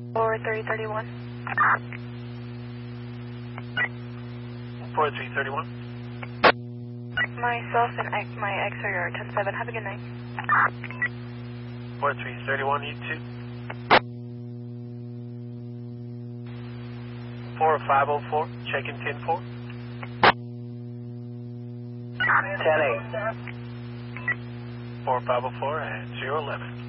4331. 4331. Myself and my X-ray are 10-7. Have a good night. 4331, you too. 4504, check-in 10-4. 10-8. 4504 and 011.